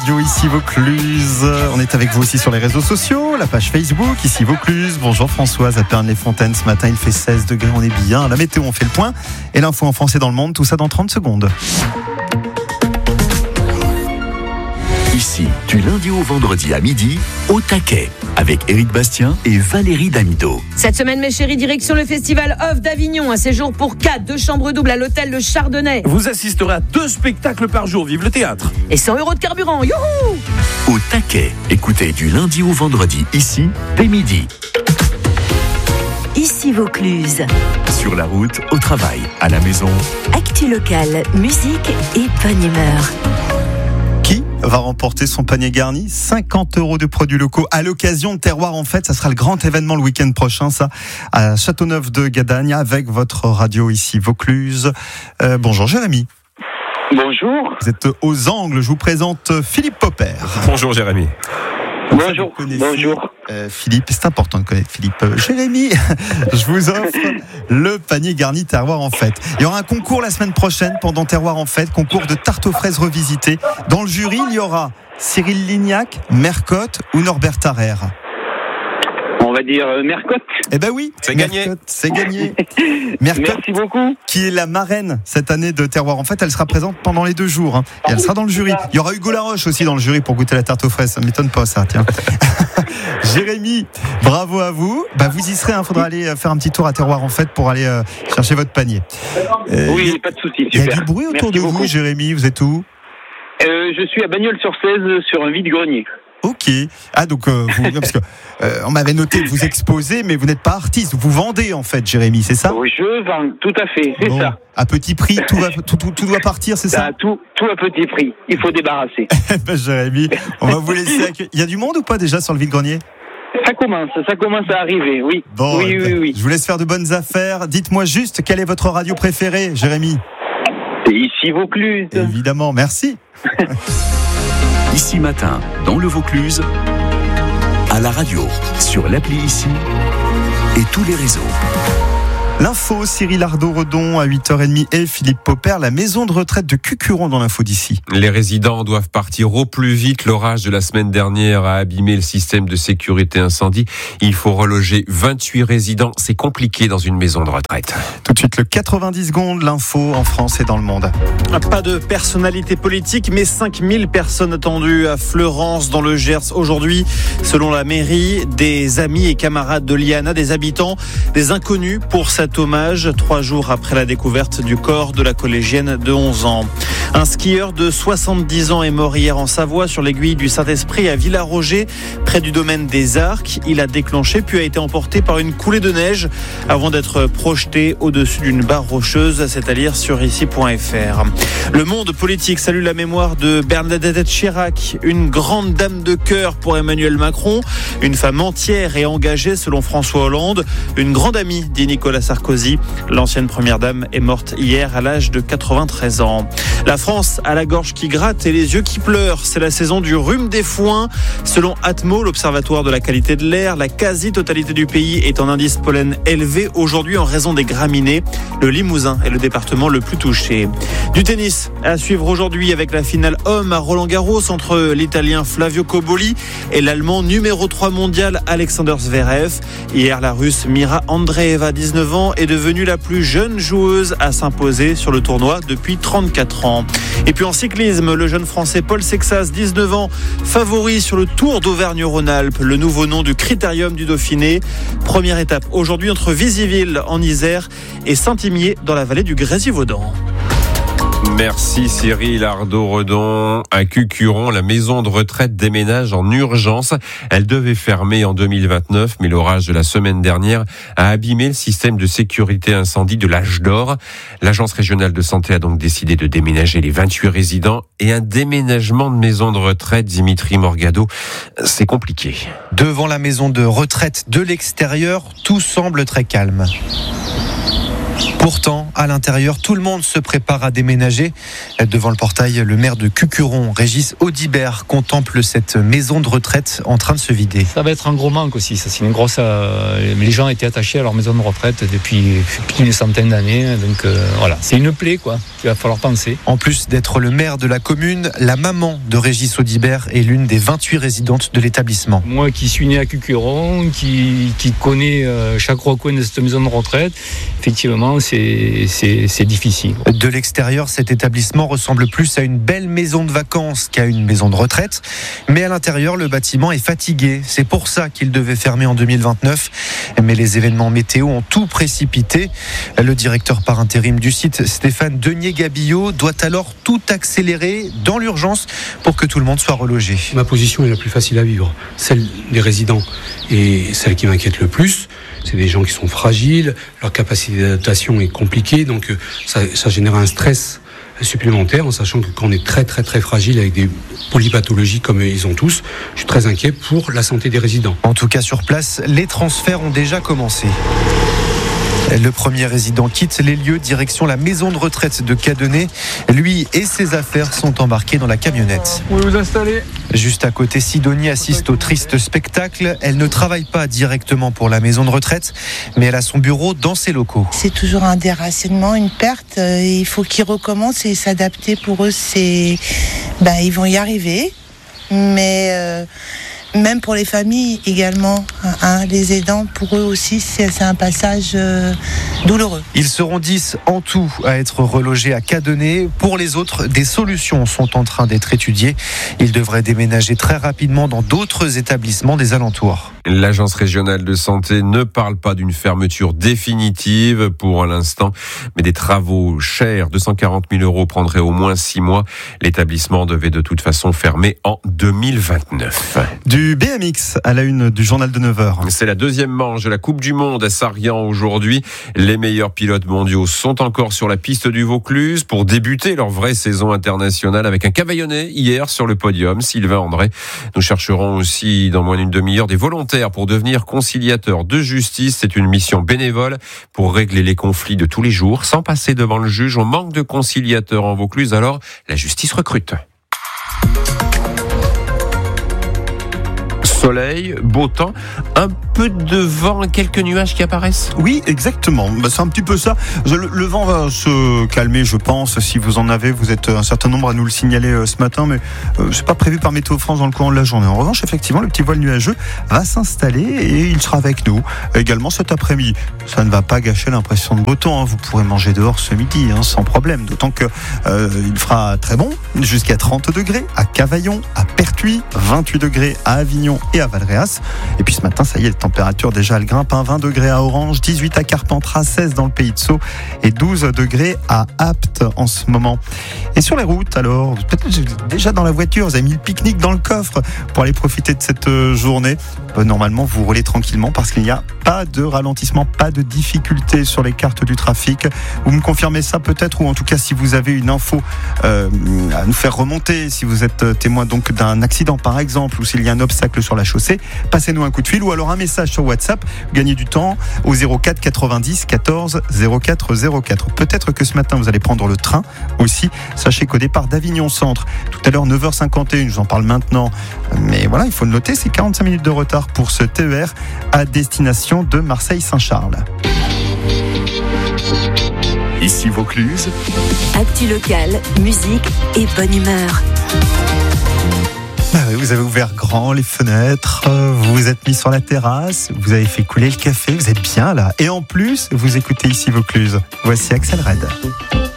Ici Vaucluse, on est avec vous aussi sur les réseaux sociaux, la page Facebook, ici Vaucluse. Bonjour Françoise à Pernes-les-Fontaines, ce matin il fait 16 degrés, on est bien. La météo, on fait le point et l'info en français dans le monde, tout ça dans 30 secondes. Ici, du lundi au vendredi à midi, au taquet, avec Éric Bastien et Valérie Damido. Cette semaine, mes chéris, direction le festival Off d'Avignon. Un séjour pour 4, 2 chambres doubles à l'hôtel de Chardonnay. Vous assisterez à 2 spectacles par jour, vive le théâtre. Et 100 € de carburant, youhou! Au taquet, écoutez du lundi au vendredi, ici, dès midi. Ici Vaucluse. Sur la route, au travail, à la maison. Actu locale, musique et bonne humeur. Qui va remporter son panier garni? 50 € de produits locaux à l'occasion de Terroir en Fête. Ça sera le grand événement le week-end prochain, ça, à Châteauneuf de Gadagne, avec votre radio ici Vaucluse. Bonjour Jérémy. Bonjour. Vous êtes aux Angles, je vous présente Philippe Popper. Bonjour Jérémy. Bonjour. Bonjour. Philippe, c'est important de connaître Philippe. Jérémy, je vous offre le panier garni Terroir en Fête. Il y aura un concours la semaine prochaine pendant Terroir en Fête, concours de tarte aux fraises revisitées. Dans le jury, il y aura Cyril Lignac, Mercotte ou Norbert Tarrer. On va dire Mercotte. Eh ben oui, c'est gagné. C'est gagné. Mercotte, merci beaucoup. Qui est la marraine cette année de Terroir en Fête, elle sera présente pendant les 2 jours. Hein, et elle sera dans le jury. Il y aura Hugo Laroche aussi dans le jury pour goûter la tarte aux fraises. Ça ne m'étonne pas ça, tiens. Jérémy, bravo à vous. Vous y serez, faudra aller faire un petit tour à Terroir en Fête pour aller chercher votre panier. Oui, pas de souci. Il y a du bruit autour de vous, Jérémy, vous êtes où? Je suis à Bagnols-sur-Cèze sur un vide-grenier. Ok. Donc vous, parce que on m'avait noté que vous exposez, mais vous n'êtes pas artiste. Vous vendez en fait, Jérémy, c'est ça? Oui, je vends, tout à fait, c'est ça. À petit prix, tout doit partir, c'est ça? Tout à petit prix. Il faut débarrasser. Jérémy, on va vous laisser. Il y a du monde ou pas déjà sur le vide-grenier? Ça commence à arriver, oui. Bon, oui. Je vous laisse faire de bonnes affaires. Dites-moi juste, quelle est votre radio préférée, Jérémy? C'est ici Vaucluse. Évidemment, merci. Ici matin, dans le Vaucluse, à la radio, sur l'appli Ici et tous les réseaux. L'info, Cyril Ardo-Redon à 8h30 et Philippe Popper, la maison de retraite de Cucuron dans l'info d'ici. Les résidents doivent partir au plus vite. L'orage de la semaine dernière a abîmé le système de sécurité incendie. Il faut reloger 28 résidents. C'est compliqué dans une maison de retraite. Tout de suite, le 90 secondes, l'info en France et dans le monde. Pas de personnalité politique, mais 5000 personnes attendues à Fleurance dans le Gers aujourd'hui. Selon la mairie, des amis et camarades de Liana, des habitants, des inconnus pour cet hommage 3 jours après la découverte du corps de la collégienne de 11 ans. Un skieur de 70 ans est mort hier en Savoie sur l'aiguille du Saint-Esprit à Villaroger, près du domaine des Arcs. Il a déclenché puis a été emporté par une coulée de neige avant d'être projeté au-dessus d'une barre rocheuse. C'est à lire sur ici.fr. Le monde politique salue la mémoire de Bernadette Chirac, une grande dame de cœur pour Emmanuel Macron, une femme entière et engagée selon François Hollande, une grande amie, dit Nicolas Sarkozy. L'ancienne première dame est morte hier à l'âge de 93 ans. La France a la gorge qui gratte et les yeux qui pleurent. C'est la saison du rhume des foins. Selon Atmo, l'observatoire de la qualité de l'air, la quasi-totalité du pays est en indice pollen élevé aujourd'hui en raison des graminées. Le Limousin est le département le plus touché. Du tennis à suivre aujourd'hui avec la finale homme à Roland-Garros entre l'Italien Flavio Cobolli et l'Allemand numéro 3 mondial Alexander Zverev. Hier, la Russe Mira Andreeva, 19 ans, est devenue la plus jeune joueuse à s'imposer sur le tournoi depuis 34 ans. Et puis en cyclisme, le jeune français Paul Sexas, 19 ans, favori sur le Tour d'Auvergne-Rhône-Alpes, le nouveau nom du Critérium du Dauphiné. Première étape aujourd'hui entre Visiville en Isère et Saint-Imier dans la vallée du Grésivaudan. Merci Cyril Ardo-Redon. À Cucuron, la maison de retraite déménage en urgence. Elle devait fermer en 2029, mais l'orage de la semaine dernière a abîmé le système de sécurité incendie de l'Âge d'Or. L'agence régionale de santé a donc décidé de déménager les 28 résidents et un déménagement de maison de retraite, Dimitri Morgado, c'est compliqué. Devant la maison de retraite de l'extérieur, tout semble très calme. Pourtant, à l'intérieur, tout le monde se prépare à déménager. Devant le portail, le maire de Cucuron, Régis Audibert, contemple cette maison de retraite en train de se vider. Ça va être un gros manque aussi. Ça, c'est une grosse. Les gens étaient attachés à leur maison de retraite depuis une centaine d'années. Donc voilà, c'est une plaie qu'il va falloir penser. En plus d'être le maire de la commune, la maman de Régis Audibert est l'une des 28 résidentes de l'établissement. Moi qui suis né à Cucuron, qui connais chaque recoin de cette maison de retraite, effectivement, c'est difficile. De l'extérieur, cet établissement ressemble plus à une belle maison de vacances qu'à une maison de retraite. Mais à l'intérieur, le bâtiment est fatigué. C'est pour ça qu'il devait fermer en 2029. Mais les événements météo ont tout précipité. Le directeur par intérim du site, Stéphane Denier-Gabillot, doit alors tout accélérer dans l'urgence pour que tout le monde soit relogé. Ma position est la plus facile à vivre, celle des résidents, et celle qui m'inquiète le plus. C'est des gens qui sont fragiles, leur capacité d'adaptation est compliquée, donc ça génère un stress supplémentaire, en sachant que quand on est très très très fragile avec des polypathologies comme ils ont tous, je suis très inquiet pour la santé des résidents. En tout cas sur place, les transferts ont déjà commencé. Le premier résident quitte les lieux, direction la maison de retraite de Cadenet. Lui et ses affaires sont embarqués dans la camionnette. Vous vous installez. Juste à côté, Sidonie assiste au triste spectacle. Elle ne travaille pas directement pour la maison de retraite, mais elle a son bureau dans ses locaux. C'est toujours un déracinement, une perte. Il faut qu'ils recommencent et s'adapter. Pour eux, ils vont y arriver. Mais même pour les familles également, les aidants, pour eux aussi, c'est un passage douloureux. Ils seront 10 en tout à être relogés à Cadenet. Pour les autres, des solutions sont en train d'être étudiées. Ils devraient déménager très rapidement dans d'autres établissements des alentours. L'agence régionale de santé ne parle pas d'une fermeture définitive pour l'instant, mais des travaux chers, 240 000 € prendraient au moins 6 mois. L'établissement devait de toute façon fermer en 2029. Du BMX à la une du journal de 9h. C'est la deuxième manche de la Coupe du Monde à Sarrian aujourd'hui. Les meilleurs pilotes mondiaux sont encore sur la piste du Vaucluse pour débuter leur vraie saison internationale avec un Cavaillonnais hier sur le podium, Sylvain André. Nous chercherons aussi dans moins d'une demi-heure des volontaires pour devenir conciliateurs de justice. C'est une mission bénévole pour régler les conflits de tous les jours sans passer devant le juge. On manque de conciliateurs en Vaucluse, alors la justice recrute. Soleil, beau temps, un peu de vent, quelques nuages qui apparaissent. Oui, exactement. C'est un petit peu ça. Le vent va se calmer, je pense. Si vous en avez, vous êtes un certain nombre à nous le signaler ce matin, mais c'est pas prévu par Météo France dans le courant de la journée. En revanche, effectivement, le petit voile nuageux va s'installer et il sera avec nous également cet après-midi. Ça ne va pas gâcher l'impression de beau temps. Vous pourrez manger dehors ce midi sans problème. D'autant que il fera très bon, jusqu'à 30 degrés à Cavaillon, à Pertuis, 28 degrés à Avignon et à Valréas. Et puis ce matin, ça y est, les températures déjà elles grimpent, 20 degrés à Orange, 18 à Carpentras, 16 dans le Pays de Sceaux et 12 degrés à Apt en ce moment. Et sur les routes, alors, peut-être déjà dans la voiture, vous avez mis le pique-nique dans le coffre pour aller profiter de cette journée. Normalement, vous roulez tranquillement parce qu'il n'y a pas de ralentissement, pas de difficulté sur les cartes du trafic. Vous me confirmez ça peut-être, ou en tout cas si vous avez une info à nous faire remonter, si vous êtes témoin donc d'un accident par exemple, ou s'il y a un obstacle sur la chaussée, passez-nous un coup de fil ou alors un message sur WhatsApp. Gagnez du temps au 04 90 14 04 04. Peut-être que ce matin vous allez prendre le train aussi. Sachez qu'au départ d'Avignon Centre, tout à l'heure 9h51, je vous en parle maintenant, mais voilà, il faut le noter, c'est 45 minutes de retard pour ce TER à destination de Marseille-Saint-Charles. Ici Vaucluse. Actu locale, musique et bonne humeur. Oui, vous avez ouvert grand les fenêtres, vous vous êtes mis sur la terrasse, vous avez fait couler le café, vous êtes bien là. Et en plus, vous écoutez Ici Vaucluse. Voici Axel Red.